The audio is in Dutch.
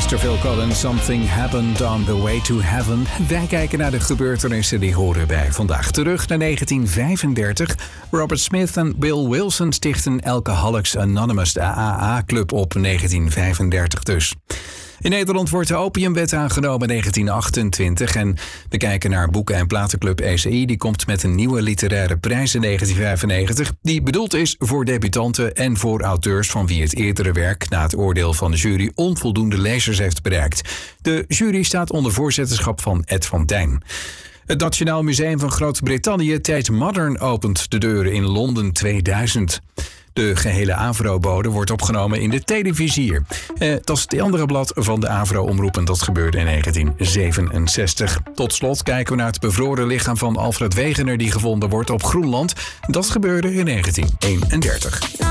Mr. Phil Collins, Something Happened on the Way to Heaven. Wij kijken naar de gebeurtenissen die horen bij vandaag. Terug naar 1935. Robert Smith en Bill Wilson stichten Alcoholics Anonymous, de AAA-club, op 1935 dus. In Nederland wordt de opiumwet aangenomen in 1928 en we kijken naar boeken- en platenclub ECI. Die komt met een nieuwe literaire prijs in 1995 die bedoeld is voor debutanten en voor auteurs van wie het eerdere werk na het oordeel van de jury onvoldoende lezers heeft bereikt. De jury staat onder voorzitterschap van Ed van Dijn. Het Nationaal Museum van Groot-Brittannië, Tate Modern, opent de deuren in Londen 2000. De gehele AVRO-bode wordt opgenomen in de televisier. Dat is het andere blad van de AVRO-omroep en dat gebeurde in 1967. Tot slot kijken we naar het bevroren lichaam van Alfred Wegener die gevonden wordt op Groenland. Dat gebeurde in 1931.